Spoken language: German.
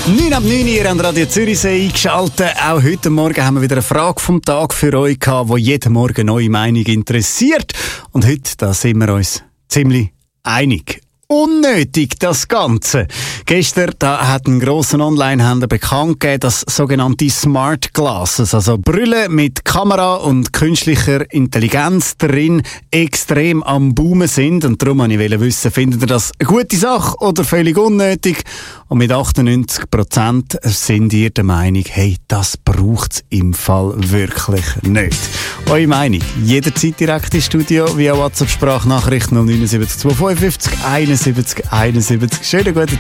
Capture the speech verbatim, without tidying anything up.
neun ab neun Uhr an Radio Zürichsee eingeschaltet. Auch heute Morgen haben wir wieder eine Frage vom Tag für euch gehabt, die jeden Morgen eure Meinung interessiert. Und heute, da sind wir uns ziemlich einig. Unnötig, das Ganze. Gestern da hat ein grosser Online-Händler bekannt gegeben, dass sogenannte Smart Glasses, also Brillen mit Kamera und künstlicher Intelligenz drin, extrem am Boomen sind. Und darum wollte ich wissen, findet ihr das eine gute Sache oder völlig unnötig? Und mit achtundneunzig Prozent sind ihr der Meinung, hey, das braucht es im Fall wirklich nicht. Eure Meinung jederzeit direkt ins Studio via WhatsApp-Sprachnachricht null neun sieben zwei fünf einundsiebzig einundsiebzig. Schönen guten